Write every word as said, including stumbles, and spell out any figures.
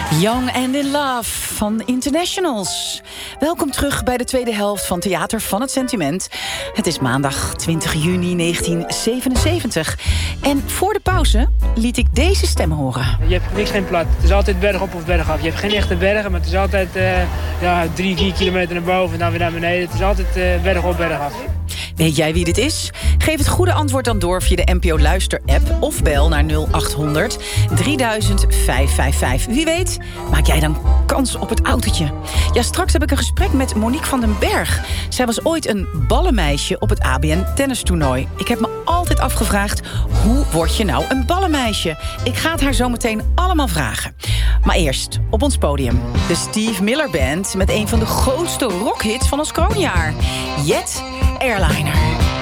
Young and in Love van Internationals. Welkom terug bij de tweede helft van Theater van het Sentiment. Het is maandag twintig juni negentien zevenenzeventig. En voor de pauze liet ik deze stem horen. Je hebt niks geen plat. Het is altijd bergop of bergaf. Je hebt geen echte bergen, maar het is altijd uh, ja, drie, vier kilometer naar boven en dan weer naar beneden. Het is altijd uh, bergop, bergaf. Weet jij wie dit is? Geef het goede antwoord dan door via de N P O Luister-app of bel naar nul acht honderd drieduizend vijfhonderdvijfenvijftig. Wie weet, maak jij dan kans op het autootje. Ja, straks heb ik een gesprek met Monique van den Berg. Zij was ooit een ballenmeisje op het A B N tennistoernooi. Ik heb me altijd afgevraagd, hoe word je nou een ballenmeisje? Ik ga het haar zo meteen allemaal vragen. Maar eerst, op ons podium, de Steve Miller Band met een van de grootste rockhits van ons kroonjaar. Jet Airliner.